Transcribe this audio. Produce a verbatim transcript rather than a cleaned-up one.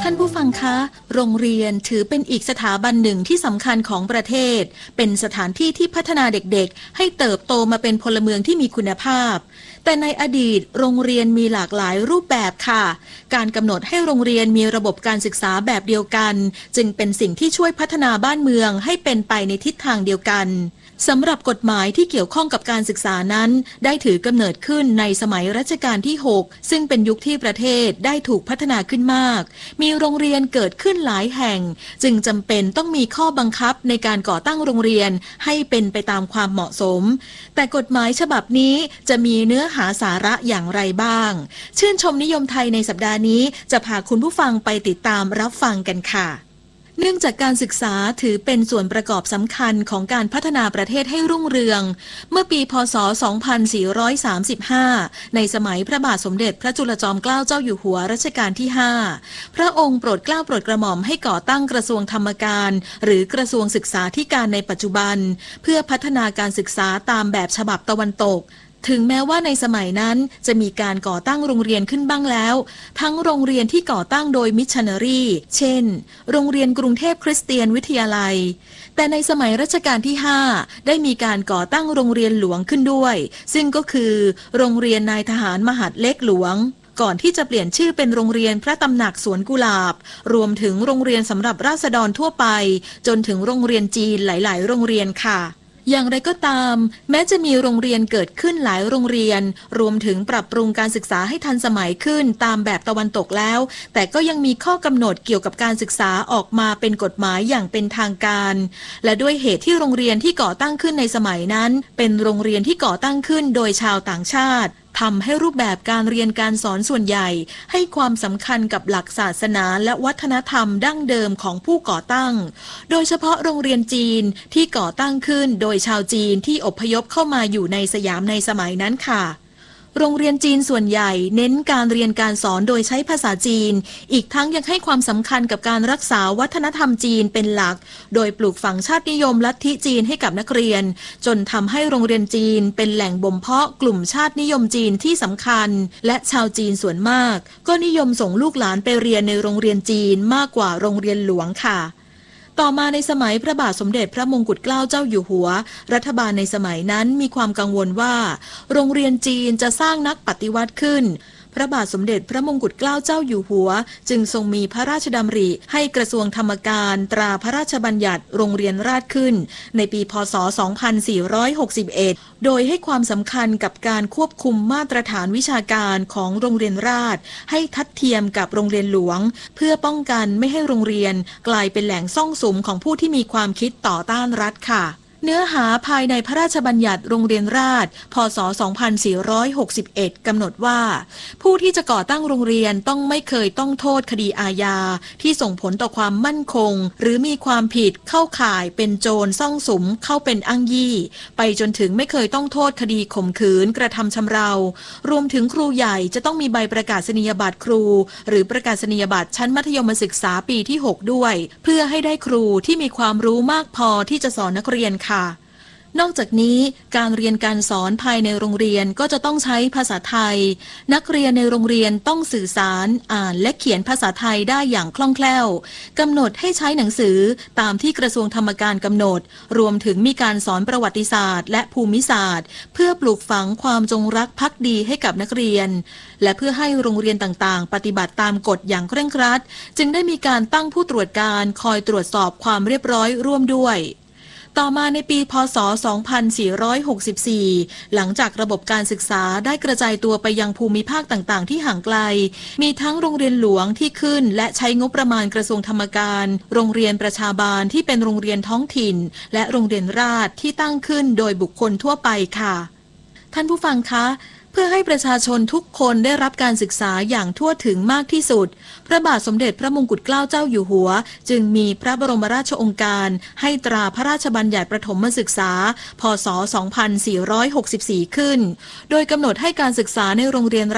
ท่านผู้ฟังคะโรงเรียนถือเป็นอีกสถาบันหนึ่งที่สำคัญของประเทศเป็นสถานที่ที่พัฒนาเด็กๆให้เติบโตมาเป็นพลเมืองที่มีคุณภาพแต่ในอดีตโรงเรียนมีหลากหลายรูปแบบค่ะการกำหนดให้โรงเรียนมีระบบการศึกษาแบบเดียวกันจึงเป็นสิ่งที่ช่วยพัฒนาบ้านเมืองให้เป็นไปในทิศทางเดียวกันสำหรับกฎหมายที่เกี่ยวข้องกับการศึกษานั้นได้ถือกำเนิดขึ้นในสมัยรัชกาลที่หกซึ่งเป็นยุคที่ประเทศได้ถูกพัฒนาขึ้นมากมีโรงเรียนเกิดขึ้นหลายแห่งจึงจำเป็นต้องมีข้อบังคับในการก่อตั้งโรงเรียนให้เป็นไปตามความเหมาะสมแต่กฎหมายฉบับนี้จะมีเนื้อหาสาระอย่างไรบ้างชื่นชมนิยมไทยในสัปดาห์นี้จะพาคุณผู้ฟังไปติดตามรับฟังกันค่ะเนื่องจากการศึกษาถือเป็นส่วนประกอบสำคัญของการพัฒนาประเทศให้รุ่งเรืองเมื่อปีพ.ศ. สองพันสี่ร้อยสามสิบห้าในสมัยพระบาทสมเด็จพระจุลจอมเกล้าเจ้าอยู่หัวรัชกาลที่ห้าพระองค์โปรดเกล้าโปรดกระหม่อมให้ก่อตั้งกระทรวงธรรมการหรือกระทรวงศึกษาธิการในปัจจุบันเพื่อพัฒนาการศึกษาตามแบบฉบับตะวันตกถึงแม้ว่าในสมัยนั้นจะมีการก่อตั้งโรงเรียนขึ้นบ้างแล้วทั้งโรงเรียนที่ก่อตั้งโดยมิชชันนารีเช่นโรงเรียนกรุงเทพคริสเตียนวิทยาลัยแต่ในสมัยรัชกาลที่ห้าได้มีการก่อตั้งโรงเรียนหลวงขึ้นด้วยซึ่งก็คือโรงเรียนนายทหารมหัดเล็กหลวงก่อนที่จะเปลี่ยนชื่อเป็นโรงเรียนพระตำหนักสวนกุหลาบรวมถึงโรงเรียนสำหรับราษฎรทั่วไปจนถึงโรงเรียนจีนหลายๆโรงเรียนค่ะอย่างไรก็ตามแม้จะมีโรงเรียนเกิดขึ้นหลายโรงเรียนรวมถึงปรับปรุงการศึกษาให้ทันสมัยขึ้นตามแบบตะวันตกแล้วแต่ก็ยังมีข้อกำหนดเกี่ยวกับการศึกษาออกมาเป็นกฎหมายอย่างเป็นทางการและด้วยเหตุที่โรงเรียนที่ก่อตั้งขึ้นในสมัยนั้นเป็นโรงเรียนที่ก่อตั้งขึ้นโดยชาวต่างชาติทำให้รูปแบบการเรียนการสอนส่วนใหญ่ให้ความสำคัญกับหลักศาสนาและวัฒนธรรมดั้งเดิมของผู้ก่อตั้งโดยเฉพาะโรงเรียนจีนที่ก่อตั้งขึ้นโดยชาวจีนที่อพยพเข้ามาอยู่ในสยามในสมัยนั้นค่ะโรงเรียนจีนส่วนใหญ่เน้นการเรียนการสอนโดยใช้ภาษาจีนอีกทั้งยังให้ความสำคัญกับการรักษาวัฒนธรรมจีนเป็นหลักโดยปลูกฝังชาตินิยมลัทธิจีนให้กับนักเรียนจนทำให้โรงเรียนจีนเป็นแหล่งบ่มเพาะกลุ่มชาตินิยมจีนที่สำคัญและชาวจีนส่วนมากก็นิยมส่งลูกหลานไปเรียนในโรงเรียนจีนมากกว่าโรงเรียนหลวงค่ะต่อมาในสมัยพระบาทสมเด็จพระมงกุฎเกล้าเจ้าอยู่หัวรัฐบาลในสมัยนั้นมีความกังวลว่าโรงเรียนจีนจะสร้างนักปฏิวัติขึ้นพระบาทสมเด็จพระมงกุฎเกล้าเจ้าอยู่หัวจึงทรงมีพระราชดำริให้กระทรวงธรรมการตราพระราชบัญญัติโรงเรียนราษฎรขึ้นในปีพ.ศ. สองพันสี่ร้อยหกสิบเอ็ดโดยให้ความสำคัญกับการควบคุมมาตรฐานวิชาการของโรงเรียนราษฎรให้ทัดเทียมกับโรงเรียนหลวงเพื่อป้องกันไม่ให้โรงเรียนกลายเป็นแหล่งซ่องสุมของผู้ที่มีความคิดต่อต้านรัฐค่ะเนื้อหาภายในพระราชบัญญัติโรงเรียนราษฎรพ.ศ. สองพันสี่ร้อยหกสิบเอ็ดกำหนดว่าผู้ที่จะก่อตั้งโรงเรียนต้องไม่เคยต้องโทษคดีอาญาที่ส่งผลต่อความมั่นคงหรือมีความผิดเข้าข่ายเป็นโจรซ่องสุมเข้าเป็นอ้างยี่ไปจนถึงไม่เคยต้องโทษคดีข่มขืนกระทำชำเรารวมถึงครูใหญ่จะต้องมีใบประกาศนียบัตรครูหรือประกาศนียบัตรชั้นมัธยมศึกษาปีที่หกด้วยเพื่อให้ได้ครูที่มีความรู้มากพอที่จะสอนนักเรียนค่ะนอกจากนี้การเรียนการสอนภายในโรงเรียนก็จะต้องใช้ภาษาไทยนักเรียนในโรงเรียนต้องสื่อสารอ่านและเขียนภาษาไทยได้อย่างคล่องแคล่วกำหนดให้ใช้หนังสือตามที่กระทรวงธรรมการกำหนดรวมถึงมีการสอนประวัติศาสตร์และภูมิศาสตร์เพื่อปลูกฝังความจงรักภักดีให้กับนักเรียนและเพื่อให้โรงเรียนต่างๆปฏิบัติตามกฎอย่างเคร่งครัดจึงได้มีการตั้งผู้ตรวจการคอยตรวจสอบความเรียบร้อยร่วมด้วยต่อมาในปีพ.ศ. สองพันสี่ร้อยหกสิบสี่หลังจากระบบการศึกษาได้กระจายตัวไปยังภูมิภาคต่างๆที่ห่างไกลมีทั้งโรงเรียนหลวงที่ขึ้นและใช้งบประมาณกระทรวงธรรมการโรงเรียนประชาบาลที่เป็นโรงเรียนท้องถิ่นและโรงเรียนราษฎรที่ตั้งขึ้นโดยบุคคลทั่วไปค่ะท่านผู้ฟังคะเพื่อให้ประชาชนทุกคนได้รับการศึกษาอย่างทั่วถึงมากที่สุดพระบาทสมเด็จพระมงกุฎเกล้าเจ้าอยู่หัวจึงมีพระบรมราชโองการให้ตราพระราชบัญญัติประถมศึกษาพ.ศ. สองพันสี่ร้อยหกสิบสี่ขึ้นโดยกำหนดให้การศึกษาในโรงเรียน